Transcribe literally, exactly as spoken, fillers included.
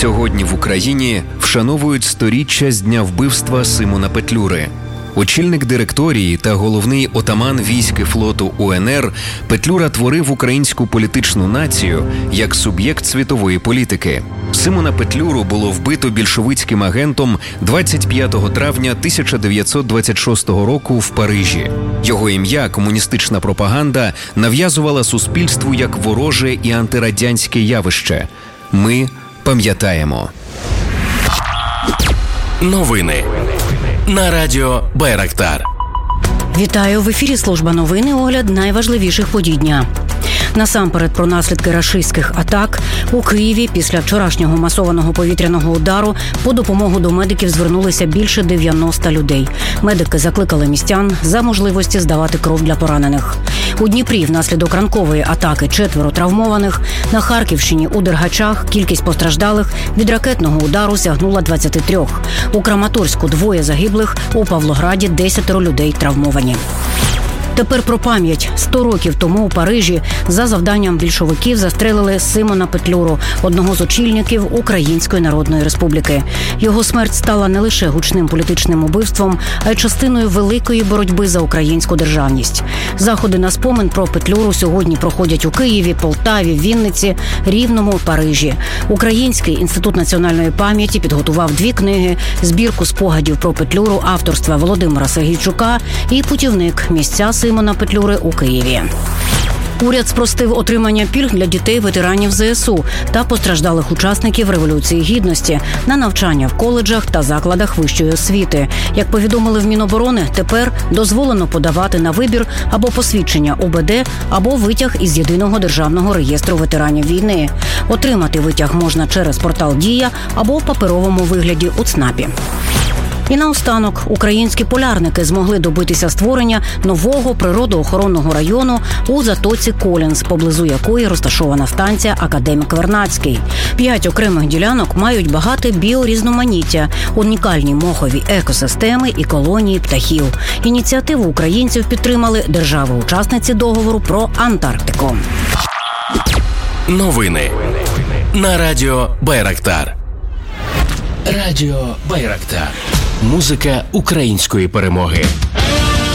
Сьогодні в Україні вшановують сторіччя з дня вбивства Симона Петлюри. Очільник директорії та головний отаман військ і флоту УНР, Петлюра творив українську політичну націю як суб'єкт світової політики. Симона Петлюру було вбито більшовицьким агентом двадцять п'ятого травня тисяча дев'ятсот двадцять шостого року в Парижі. Його ім'я комуністична пропаганда нав'язувала суспільству як вороже і антирадянське явище. Ми пам'ятаємо. Новини на радіо Байрактар. Вітаю, в ефірі служба новини, огляд найважливіших подій дня. Насамперед про наслідки рашистських атак. У Києві після вчорашнього масованого повітряного удару по допомогу до медиків звернулися більше дев'яноста людей. Медики закликали містян за можливості здавати кров для поранених. У Дніпрі внаслідок ранкової атаки четверо травмованих. На Харківщині у Дергачах кількість постраждалих від ракетного удару сягнула двадцяти трьох. У Краматорську двоє загиблих, у Павлограді десятеро людей травмовані. Тепер про пам'ять. Сто років тому у Парижі за завданням більшовиків застрелили Симона Петлюру, одного з очільників Української Народної Республіки. Його смерть стала не лише гучним політичним убивством, а й частиною великої боротьби за українську державність. Заходи на спомин про Петлюру сьогодні проходять у Києві, Полтаві, Вінниці, Рівному, Парижі. Український інститут національної пам'яті підготував дві книги, збірку спогадів про Петлюру авторства Володимира Сергійчука і путівник «Місця Симона Петлюри у Києві». Уряд спростив отримання пільг для дітей-ветеранів ЗСУ та постраждалих учасників Революції Гідності на навчання в коледжах та закладах вищої освіти. Як повідомили в Міноборони, тепер дозволено подавати на вибір або посвідчення ОБД, або витяг із Єдиного державного реєстру ветеранів війни. Отримати витяг можна через портал «Дія» або в паперовому вигляді у ЦНАПі. І наостанок, українські полярники змогли добитися створення нового природоохоронного району у затоці Колінз, поблизу якої розташована станція «Академік Вернадський». П'ять окремих ділянок мають багате біорізноманіття, унікальні мохові екосистеми і колонії птахів. Ініціативу українців підтримали держави-учасниці договору про Антарктику. Новини на радіо Байрактар. Радіо Байрактар. Музика української перемоги.